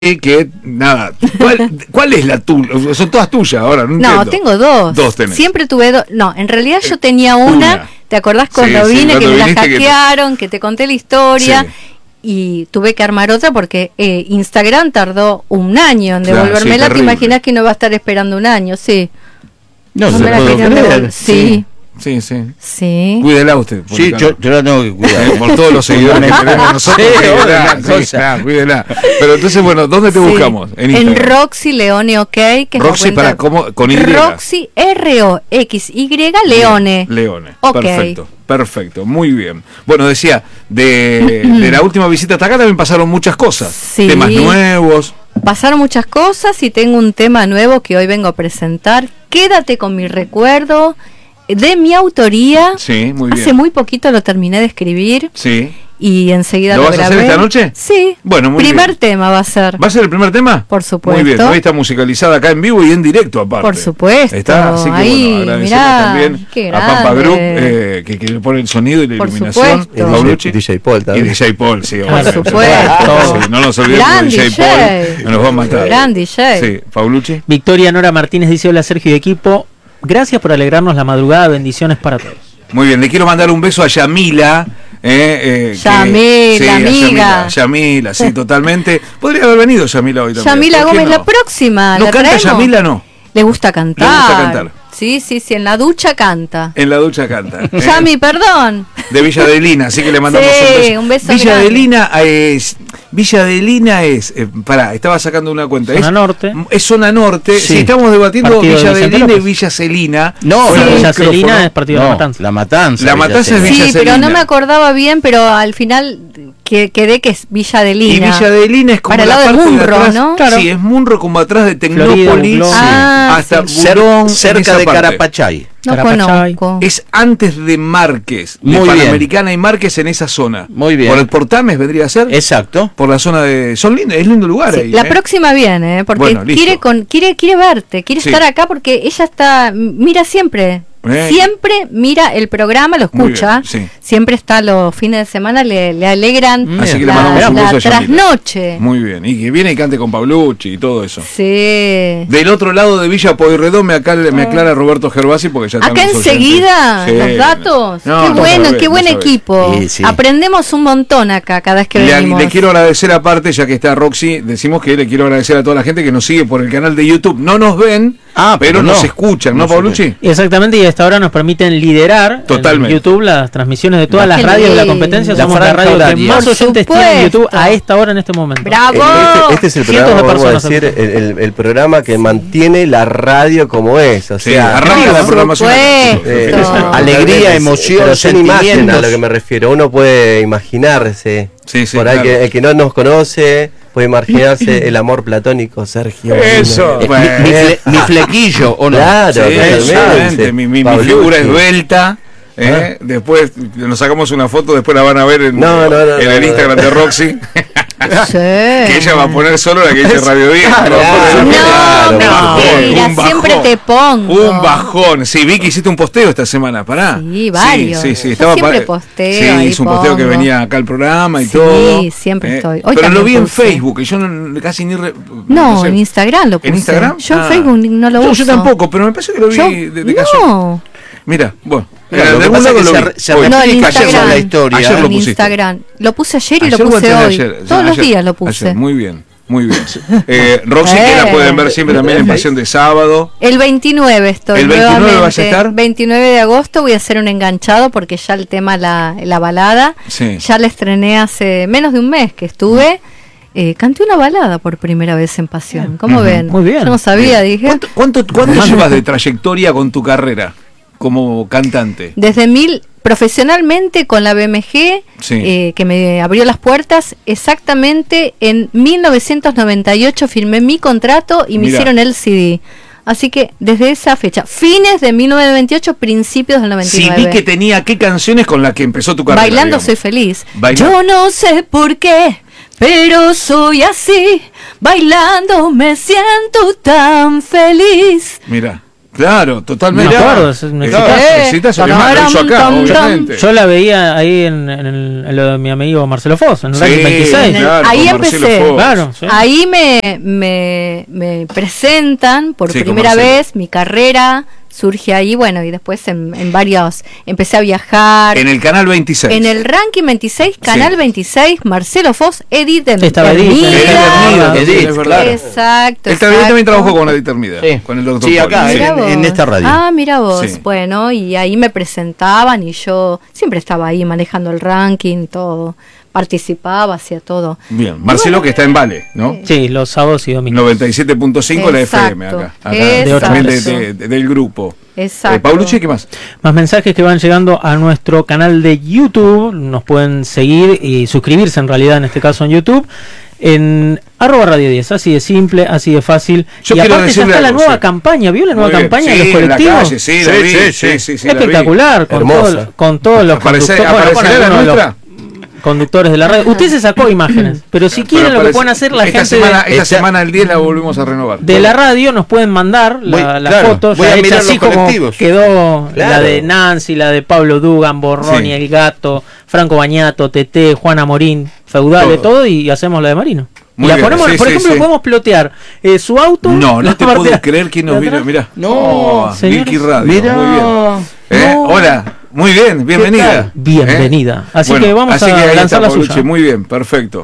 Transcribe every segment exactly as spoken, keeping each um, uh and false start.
que nada, ¿cuál, cuál es la tuya? Son todas tuyas ahora, no, no tengo dos. Dos tenés. Siempre tuve dos. No, en realidad yo tenía una. una. ¿Te acordás cuando sí, vine sí, cuando que me la hackearon, que te... que te conté la historia? Sí. Y tuve que armar otra porque eh, Instagram tardó un año en devolvérmela. Claro, sí, te imaginas que no va a estar esperando un año, sí. No, no se me la querían devolver. Sí. sí. Sí, sí. Sí. Cuídela usted. Sí, yo, yo la tengo que cuidar. Por todos los seguidores que tenemos nosotros. Sí, cuídela, sí, claro, cuídela. Pero entonces, bueno, ¿dónde te sí. buscamos? En, en Roxy Leone OK. Que Roxy es para cómo, con Y. Roxy R O X Y Leone. Leone. Okay. Perfecto. Perfecto, muy bien. Bueno, decía, de, de la última visita hasta acá también pasaron muchas cosas. Sí. Temas nuevos. Pasaron muchas cosas y tengo un tema nuevo que hoy vengo a presentar. Quédate con mi recuerdo. De mi autoría. Sí, muy bien. Hace muy poquito lo terminé de escribir. Sí. Y enseguida lo, ¿Lo vas grabé. a hacer esta noche? Sí. Bueno, muy primer bien. tema va a ser. ¿Va a ser el primer tema? Por supuesto. Muy bien, hoy está musicalizada acá en vivo y en directo aparte. Por supuesto. Está, así que ahí, bueno, agradecemos mirá, también qué a Pampa Group, eh, que, que le pone el sonido y la Por iluminación. Supuesto. Paulucci. D J Paul también. Y D J Paul, sí. Por supuesto. Sí, no nos olvidemos Gran de D J Paul. No nos va a matar. Gran D J. Sí, Paulucci. Victoria Nora Martínez dice: hola Sergio y equipo. Gracias por alegrarnos la madrugada. Bendiciones para todos. Muy bien, le quiero mandar un beso a Yamila. Eh, eh, Yamila, que, sí, amiga. Yamila, Yamila, sí, totalmente. Podría haber venido Yamila hoy también. Yamila Gómez, no? la próxima. ¿No ¿la canta traemos? Yamila, no? Le gusta cantar. Le gusta cantar. Sí, sí, sí, en la ducha canta. En la ducha canta. ¿eh? Yami, perdón. De Villa Adelina, así que le mandamos sí, un beso. un beso Villa grande. Adelina es. Villa Adelina es. Eh, pará, estaba sacando una cuenta. Zona es, norte. Es zona norte. Sí. Sí, estamos debatiendo Partido Villa de Adelina y López. Villa Celina. No, sí. la Villa Celina es partido no, de La Matanza. La Matanza. La Matanza es Sí, Villa pero Celina. no me acordaba bien, pero al final que, quedé que es Villa Adelina. Y Villa Adelina es como para el la lado de parte Munro, atrás, ¿no? Claro. Sí, es Munro como atrás de Tecnópolis Florida, ah, hasta sí. Burón, Cer cerca de parte. Carapachay. No Carapachay. conozco. Es antes de Márquez, de Muy bien. Panamericana y Márquez en esa zona. Muy bien. Por el Portames vendría a ser. Exacto. Por la zona de. Son lindos, es lindo lugar Sí, ahí. la ¿eh? próxima viene, ¿eh? Porque Bueno, listo. quiere con quiere quiere verte, quiere Sí. estar acá porque ella está mira siempre. Eh. Siempre mira el programa, lo Muy escucha. bien, sí. Siempre está los fines de semana, le, le alegran Así que le la, mandamos un la beso a Yamila. trasnoche. Muy bien. Y que viene y cante con Paulucci y todo eso. Sí. Del otro lado de Villa Pueyrredón me, acá, me aclara Roberto Gervasi porque ya están Acá los enseguida, oyentes. los datos. No, qué no bueno, sabés, qué no buen sabés. equipo. Sí, sí. Aprendemos un montón acá cada vez que Le, venimos. le quiero agradecer aparte, ya que está Roxy, decimos que le quiero agradecer a toda la gente que nos sigue por el canal de YouTube. No nos ven, Ah, pero, pero nos no. escuchan, ¿no, No se Paulucci? Y exactamente, y hasta ahora nos permiten liderar Totalmente. en YouTube las transmisiones de todas Qué las radios de la lindo. competencia. La Somos la franja radio que horaria. más Por oyentes tiene en supuesto. YouTube a esta hora en este momento. ¡Bravo! Este, este es el Cientos programa, de vamos a personas decir, el, el, el programa que mantiene la radio como es. O Sí, sea, arranca por la programación. supuesto. eh, No. Alegría, emoción, pero sin imagen sentimientos. a lo que me refiero. Uno puede imaginarse. Sí, sí, por ahí claro. que el que no nos conoce puede imaginarse el amor platónico, Sergio. Eso. Eh, Bueno. mi, mi fle- mi flequillo, ¿o no? Claro, Sí, totalmente. exactamente. Mi, mi, mi Paulucci. figura esbelta. ¿eh? Después nos sacamos una foto, después la van a ver en, No, no, no, en no, el no. Instagram de Roxy. Sí. Que ella va a poner solo la que dice Radio diez. Claro, ¿no? claro, No, claro. mentira, Un bajón, siempre te pongo. Un bajón. Sí, vi que hiciste un posteo esta semana, pará. Sí, varios. Sí, sí, sí. Yo Estaba siempre pa- posteo, Sí, ahí hizo un posteo que pongo. venía acá al programa y Sí, todo. siempre Eh, estoy. Hoy Pero lo también vi en puse. Facebook, y yo no, casi ni... Re, No, sé. en Instagram lo puse. ¿En Instagram? Yo en Ah. Facebook no lo Yo, uso. yo tampoco, pero me parece que lo vi Yo- de, de casual. no. Mira, bueno. Claro, eh, lo de que algún pasa lado es que lo se vi. re- se Hoy. No, en replica Instagram. ayer la historia. Ayer lo en pusiste. Instagram. Lo puse ayer y Ayer lo o puse antes de hoy. ayer. Todos los Ayer, días lo puse. ayer. Muy bien, muy bien. Eh, Roxy, que la Eh. pueden ver siempre también en Pasión de Sábado. El veintinueve estoy. ¿El veintinueve nuevamente. vas a estar? veintinueve de agosto voy a hacer un enganchado porque ya el tema, la, la balada, Sí. ya la estrené hace menos de un mes que estuve. Eh, canté una balada por primera vez en Pasión. ¿Cómo Ujú. ven? Muy bien. Yo no sabía, dije. ¿Cuánto, cuánto, cuánto llevas de trayectoria con tu carrera como cantante? Desde mil, profesionalmente con la B M G, Sí. eh, que me abrió las puertas, exactamente en mil novecientos noventa y ocho firmé mi contrato y me Mirá. hicieron el C D. Así que desde esa fecha, fines de mil novecientos noventa y ocho, principios del noventa y Sí, nueve. vi que tenía qué canciones con las que empezó tu carrera. Bailando digamos. soy feliz. Baila- Yo no sé por qué, pero soy así. Bailando me siento tan feliz. Mira. Claro, totalmente. Me acuerdo, es un Claro, exitazo. exitazo, que más lo hizo acá, Tom, tom, tom. obviamente. Yo la veía ahí en, en, el- en lo de mi amigo Marcelo Foz, en el Sí, ranking veintiséis. En el- claro, ahí con Marcelo empecé. Foz. Claro, sí. Ahí me, me, me presentan por Sí, con primera Marcelo. vez, mi carrera surge ahí, bueno, y después en, en varios, empecé a viajar. En el canal veintiséis. En el ranking veintiséis, canal Sí. veintiséis, Marcelo Foz, Edith de Estaba Edith, Hermida. Edith Hermida, Edith, sí, es verdad. Exacto. Él también, él también exacto. trabajó con Edith Hermida, Sí. con el doctor Sí, Poli. acá, Sí. Mirá en- en vos. esta radio. Ah, mira vos. Sí. Bueno, y ahí me presentaban y yo siempre estaba ahí manejando el ranking, todo. Participaba, hacía todo. Bien, Marcelo que está en Vale, ¿no? Sí, los sábados y domingos. noventa y siete punto cinco la F M Exacto, acá. acá exacto. también de- de- de- del grupo. Exacto. Eh, Paulucci, ¿qué más? Más mensajes que van llegando a nuestro canal de YouTube. Nos pueden seguir y suscribirse en realidad, en este caso en YouTube, en arroba Radio diez. Así de simple, así de fácil. Yo y quiero aparte ya decirle está la algo, nueva sí. campaña. ¿Vio la nueva Muy bien. campaña Sí, de los en la colectivos? calle, sí, la Sí, vi, sí, sí, sí. sí, sí, la vi. Espectacular, con, Hermosa. todo- con todos los Aparece- conductores, bueno, con ¿Aparecerá la algunos de los nuestra? conductores de la radio. Usted se sacó imágenes, pero si quieren Pero lo que parece- pueden hacer la esta gente semana, de, esta Esta- semana el diez la volvemos a renovar. de la radio nos pueden mandar la, Voy- la claro, foto voy ya a hecha mirar así los como colectivos. quedó la Claro. de Nancy, la de Pablo Dugan, Borroni, Sí. El Gato, Franco Bañato, Tete, Juana Morín, Feudale, Todo. todo, y hacemos la de Marino. Muy y la bien, ponemos, sí, por sí, ejemplo, sí. podemos plotear eh, su auto. No, no la te parte puedo de- creer quién nos de vino. atrás. Mirá. No, Oh, señores. Milky Radio. Mirá. Muy bien. Eh, No. Hola, muy bien, bienvenida. tal? Bienvenida. ¿Eh? Así Bueno, que vamos así a que ahí lanzar está, la Paulucci, suya. muy bien, perfecto.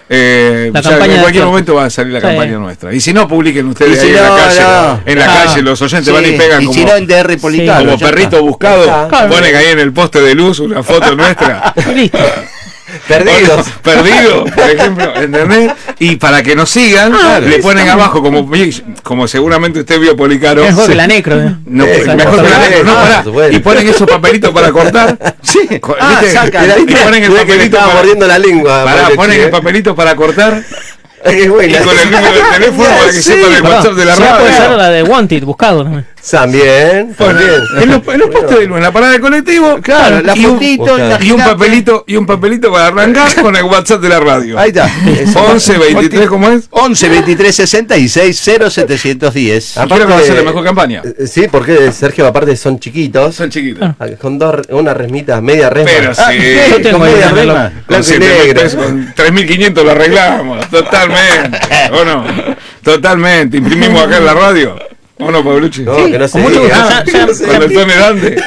Eh, La ya campaña en de cualquier acción. momento va a salir la Sí. campaña nuestra. Y si no, publiquen ustedes Y si ahí en no, la calle. no. En la Ah. calle los oyentes Sí, van y pegan y como, si no en D R Policano. como ya perrito está. buscado. Claro. Ponen ahí en el poste de luz una foto nuestra. Y listo. Perdidos. Perdido, por ejemplo, ¿entendés? Y para que nos sigan, Claro. le ponen abajo, como, como seguramente usted vio Policaro. Es mejor Sí. que la necro. ¿eh? No, Eh, mejor exacto. que la necro, no, Ah, pará. por supuesto. Y ponen esos papelitos para cortar. Sí, co- Ah, ¿viste? sacan. Y ponen el Mirá que le papelito estaba para, mordiendo la lengua. pará, pobre ponen che, el eh. papelito para cortar Es y buena. con el número de teléfono para que Sí. sepan el Perdón, WhatsApp de la ya puede ser radio. la de Wanted, buscado también. También, Bueno, también. en los, en los postes de luz, en la parada de colectivo, Claro, la y un- fotito, la y un gigante. papelito y un papelito para arrancar con el WhatsApp de la radio. Ahí está. once veintitrés, ¿cómo es? once veintitrés sesenta y seis cero setecientos diez. Ah, creo que va a ser la mejor campaña. eh, Sí, porque Sergio, aparte son chiquitos. Son chiquitos. Ah, Con dos, una resmita, media resma. Pero sí. Yo tengo con ahí media una rema. loca. Con Blanco y siete mil negro. pesos, con tres mil quinientos lo arreglamos. Totalmente. ¿O no? Totalmente. Imprimimos acá en la radio. ¿O no, Paulucci? No, que no se con mucho diga. gusto. Ah, Ya- ya- con el toner grande.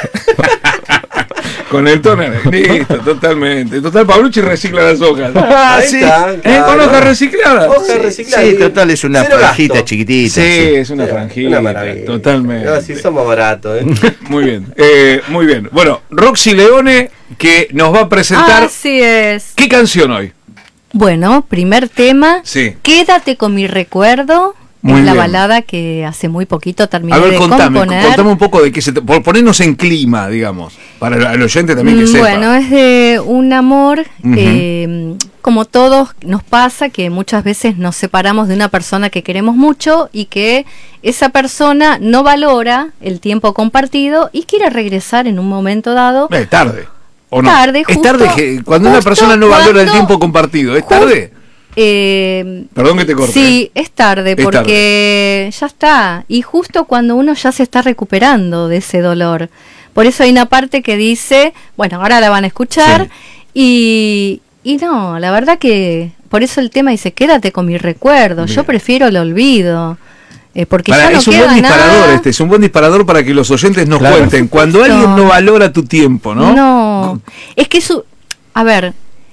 Con el toner. Listo, totalmente. Total, Paulucci recicla las hojas. Ah, Ahí sí. está, ¿Eh? claro. Con hojas recicladas. Hojas recicladas. Sí, total, es una Cero franjita gasto. chiquitita. Sí, sí. es una Una franjita. maravilla. Totalmente. No, si somos baratos, ¿eh? Muy bien. Eh, muy bien. Bueno, Roxy Leone que nos va a presentar. Así es. ¿Qué canción hoy? Bueno, primer tema. Sí. Quédate con mi recuerdo. Muy es la bien. balada que hace muy poquito terminé A ver, de contame, componer. contame un poco de qué se te, por ponernos en clima, digamos, para el, el oyente también que Mm, sepa. Bueno, es de un amor, Ujú. eh, como todos nos pasa, que muchas veces nos separamos de una persona que queremos mucho y que esa persona no valora el tiempo compartido y quiere regresar en un momento dado. Eh, tarde. ¿O no? Tarde, es justo- tarde que cuando una justo persona no valora el cuando- tiempo compartido. ¿Es Ju- tarde? Eh, Perdón que te corte. Sí, es tarde Es porque ya está. Y justo cuando uno ya se está recuperando de ese dolor. Por eso hay una parte que dice, bueno, ahora la van a escuchar. Y, y no, la verdad que por eso el tema dice, quédate con mi recuerdo. Yo Bien. prefiero el olvido. eh, porque Para- ya no es un queda buen disparador nada. este, es un buen disparador para que los oyentes nos Claro. cuenten. Cuando supuesto. alguien no valora tu tiempo, ¿no? No, es que eso, a ver,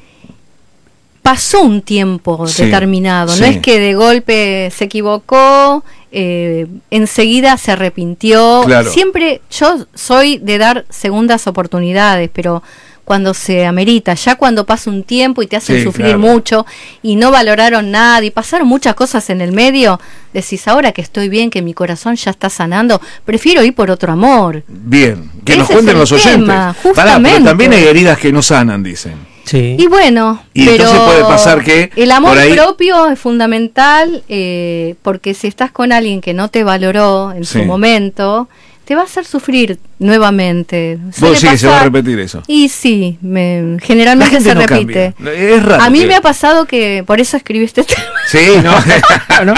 pasó un tiempo Sí, determinado, sí. no es que de golpe se equivocó, eh, enseguida se arrepintió. Claro. Siempre yo soy de dar segundas oportunidades, pero cuando se amerita, ya cuando pasa un tiempo y te hacen Sí, sufrir claro. mucho y no valoraron nada y pasaron muchas cosas en el medio, decís, ahora que estoy bien, que mi corazón ya está sanando, prefiero ir por otro amor. Bien, que Ese nos es cuenten el los oyentes. tema, Pará, pero justamente. también hay heridas que no sanan, dicen. Sí. Y bueno, Y pero entonces puede pasar que el amor por ahí- propio es fundamental, eh, porque si estás con alguien que no te valoró en Sí. su momento, te va a hacer sufrir nuevamente. Vos Suele decís que se va a pasar. repetir eso. Y sí, me- La generalmente gente se no repite. cambia. Es raro. A mí que- me ha pasado que por eso escribí este tema. Sí, no. ¿no?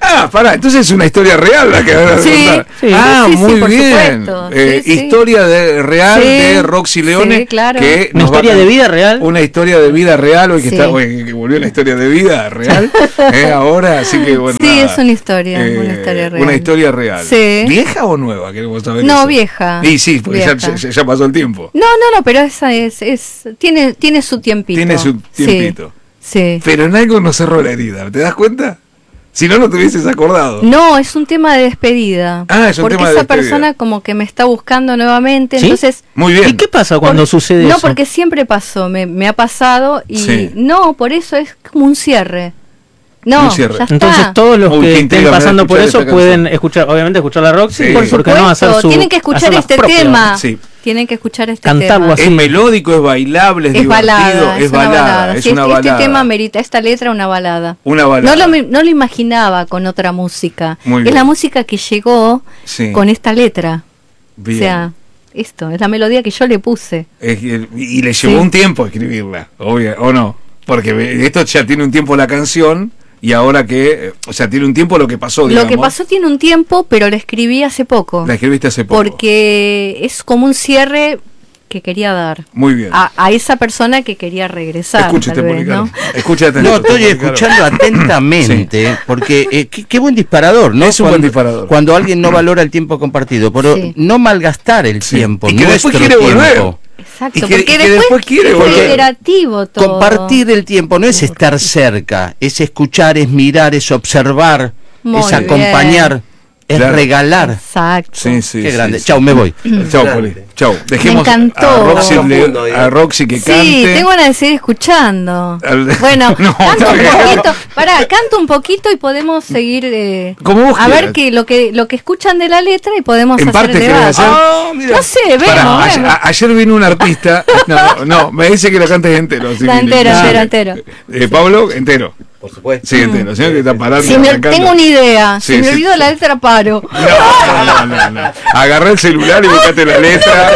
Ah, pará, entonces es una historia real la que van a Sí, contar. sí, ah, sí, sí, muy por bien. supuesto. Eh, Sí, sí. historia de, real Sí, de Roxy Leone. sí, claro. Que Una nos va historia a- de vida real. Una historia de vida real, hoy que, Sí. está, hoy que volvió la historia de vida real. eh, ahora, así que bueno. Sí, nada. es una historia, Eh, una historia real. Una historia real. Sí. ¿Vieja o nueva? Queremos saber No, eso. vieja. Y sí, porque ya, Vieja. ya- ya pasó el tiempo. No, no, no, pero esa es, es tiene, tiene su tiempito. Tiene su Sí, tiempito. Sí. Pero en algo no cerró la herida, ¿te das cuenta? Si no, no te hubieses acordado. No, es un tema de despedida. Ah, es un porque tema de esa despedida. persona como que me está buscando nuevamente, ¿Sí? entonces... Muy bien. ¿Y qué pasa cuando por- sucede no, eso? porque siempre pasó, me, me ha pasado y Sí. no, por eso es como un cierre. No, Un cierre. ya está. Entonces todos los Uy, qué que intriga estén me da pasando por escuchar eso esta pueden canción. escuchar, obviamente escuchar la Roxy, Sí. Por Por porque no hacer supuesto, su tienen que escuchar hacer la este propia. tema. Sí. Tienen que escuchar este Cantarlo tema. así. Es melódico, es bailable, es, Es divertido, balada, es una balada, balada. es Sí, una este, balada. este tema merita, esta letra una balada. Una balada. No lo, no lo imaginaba con otra música. Muy es bien. la música que llegó Sí. con esta letra. Bien. O sea, esto, es la melodía que yo le puse. Es que- y le llevó Sí. un tiempo escribirla, obvio, ¿o no? Porque esto ya tiene un tiempo la canción y ahora que, o sea, tiene un tiempo lo que pasó, digamos. Lo que pasó tiene un tiempo, pero la escribí hace poco. La escribiste hace poco. Porque es como un cierre que quería dar Muy bien. a, a esa persona que quería regresar. Escúchate, tal vez, Policarpo. ¿no? Escúchate. No, estoy Policarpo. escuchando atentamente, porque eh, qué, qué buen disparador, ¿no? Es un buen Cuando- disparador. Cuando alguien no valora el tiempo compartido, pero Sí. no malgastar el Sí. tiempo, Y que después nuestro quiere volver. tiempo. Exacto, Y que- porque y que después, después quiere es volver. reiterativo todo. Compartir el tiempo no es estar cerca, es escuchar, es mirar, es observar, Muy es bien. acompañar, es Claro. regalar. Exacto. Sí, sí. Qué sí, grande. sí. Chau, me voy. Chau, Poli. Chau. Dejemos Me encantó. a Roxy, No, le- profundo, a Roxy que cante. Sí, tengo ganas de seguir escuchando. Al- Bueno, No, canto está un bien. poquito. Pará, canto un poquito y podemos seguir eh, Como vos a quieras. ver que lo que lo que escuchan de la letra y podemos En hacer parte el querés debate. hacer. Ah, mira. No sé, vemos, Pará, ayer, vemos. a- ayer vino un artista. No, no, me dice que lo cantes entero. sí, La Mili. entero, Sí. entero, entero. Eh, Pablo, entero. Por supuesto. Sí, entero. Señor que está parando. Si me, arrancando. tengo una idea, Sí, si me sí. olvido la letra paro. No, no, no, no. Agarrá el celular y buscate la letra.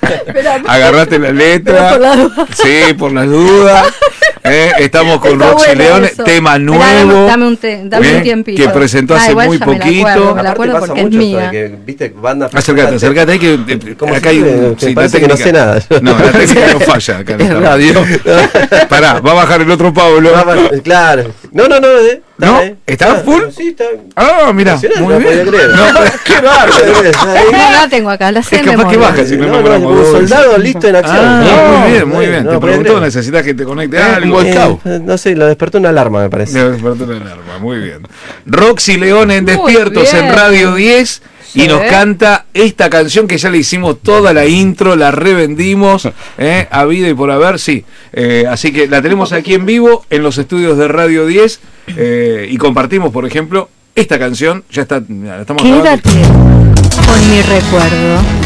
Agarrate la letra. Por la duda. Sí, por las dudas. Eh, estamos con Está Roxy bueno Leone, eso. tema Esperá, nuevo. dame, dame un, te- dame eh, un tiempito. que presentó Ah, hace igual muy ya me la poquito. acuerdo, me la Aparte acuerdo pasa porque es mucho eso de mía. que, viste, bandas Acércate, personales- acércate, hay que eh, Como acá si hay me- un- me sí, la parece que no técnica- sé nada. No, la técnica no falla acá en Es esta radio. Pará, va a bajar el otro Pablo. Claro. No, no, no. eh, ¿No? eh. ¿Está Ah, full? Sí, está. Ah, mira, Impresionante, muy no bien. podía creer. No, qué bárbaro. No la tengo acá, la sé Es de capaz que memoria. baja si no, No, nos no, moramos un dos. soldado listo en acción. Ah, No, muy bien, muy no, bien. no Te podía preguntó, creer. necesitas que te conecte Eh, algo. un buen- Eh, Scout. no sé, lo despertó una alarma, me parece. Le despertó la alarma, muy bien. Roxy Leone en Muy Despiertos en bien. Radio diez y Sí. nos canta esta canción que ya le hicimos toda la intro, la revendimos, eh, a vida y por haber, sí. Eh, así que la tenemos aquí en vivo en los estudios de Radio diez eh, y compartimos, por ejemplo, esta canción. Ya está, la estamos grabando. Quédate con mi recuerdo.